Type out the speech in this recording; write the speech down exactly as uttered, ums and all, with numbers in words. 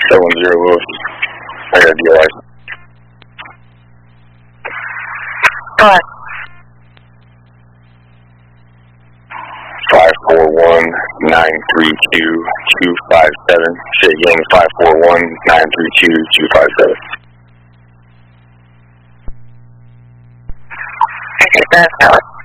seven zero Wilson. I got a D L license. Go ahead. five four one, nine three two, two five seven. Say again, five four one, nine three two, two five seven. Okay, that's valid.